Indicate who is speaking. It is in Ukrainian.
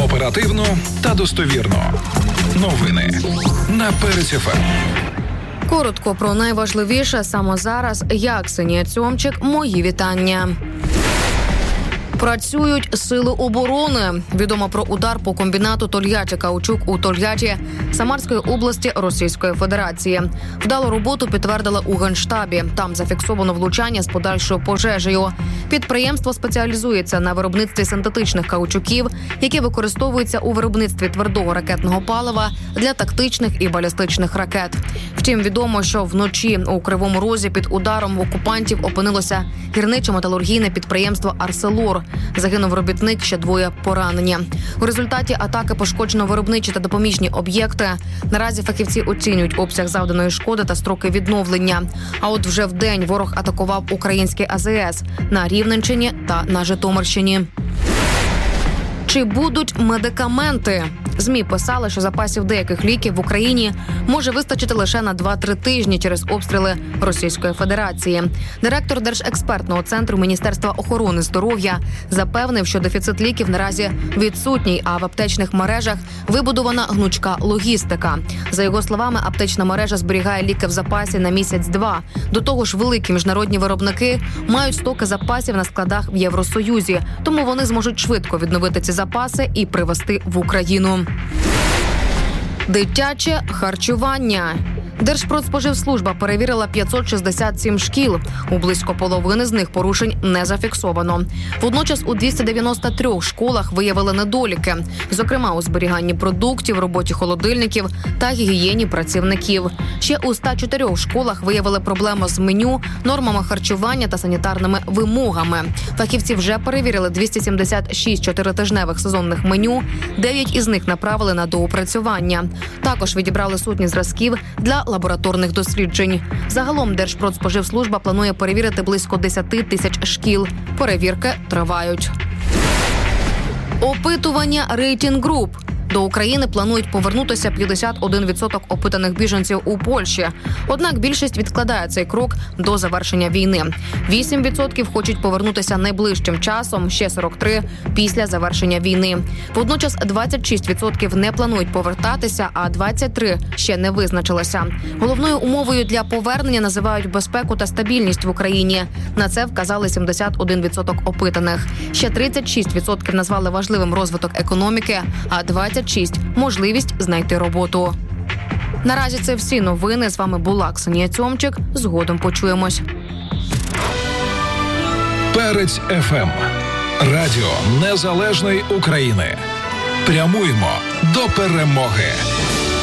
Speaker 1: Оперативно та достовірно. Новини на Перець ФМ.
Speaker 2: Коротко про найважливіше саме зараз. Я, Ксенія Цьомчик, мої вітання. Працюють сили оборони. Відомо про удар по комбінату Тольятти-Каучук у Тольятті Самарської області Російської Федерації. Вдалу роботу підтвердили у Генштабі. Там зафіксовано влучання з подальшою пожежею. Підприємство спеціалізується на виробництві синтетичних каучуків, які використовуються у виробництві твердого ракетного палива для тактичних і балістичних ракет. Втім, відомо, що вночі у Кривому Розі під ударом окупантів опинилося гірничо-металургійне підприємство «Арселор». Загинув робітник, ще 2 поранені. У результаті атаки пошкоджено виробничі та допоміжні об'єкти. Наразі фахівці оцінюють обсяг завданої шкоди та строки відновлення. А от вже вдень ворог атакував український АЗС на Рівненщині та на Житомирщині. Чи будуть медикаменти? ЗМІ писали, що запасів деяких ліків в Україні може вистачити лише на 2-3 тижні через обстріли Російської Федерації. Директор Держекспертного центру Міністерства охорони здоров'я запевнив, що дефіцит ліків наразі відсутній, а в аптечних мережах вибудована гнучка логістика. За його словами, аптечна мережа зберігає ліки в запасі на місяць-два. До того ж, великі міжнародні виробники мають стоки запасів на складах в Євросоюзі, тому вони зможуть швидко відновити ці запаси і привезти в Україну. Дитяче харчування. Держпродспоживслужба перевірила 567 шкіл. У близько половини з них порушень не зафіксовано. Водночас у 293 школах виявили недоліки. Зокрема, у зберіганні продуктів, роботі холодильників та гігієні працівників. Ще у 104 школах виявили проблеми з меню, нормами харчування та санітарними вимогами. Фахівці вже перевірили 276 чотиритижневих сезонних меню. 9 із них направили на доопрацювання. Також відібрали сотні зразків для лабораторних досліджень. Загалом Держпродспоживслужба планує перевірити близько 10 тисяч шкіл. Перевірки тривають. Опитування Рейтинг Груп. До України планують повернутися 51% опитаних біженців у Польщі. Однак більшість відкладає цей крок до завершення війни. 8% хочуть повернутися найближчим часом, ще 43% після завершення війни. Водночас 26% не планують повертатися, а 23% ще не визначилися. Головною умовою для повернення називають безпеку та стабільність в Україні. На це вказали 71% опитаних. Ще 36% назвали важливим розвиток економіки, а 26% – можливість знайти роботу. Наразі це всі новини. З вами була Ксенія Цьомчик. Згодом почуємось.
Speaker 1: Перець ФМ. Радіо Незалежної України. Прямуємо до перемоги.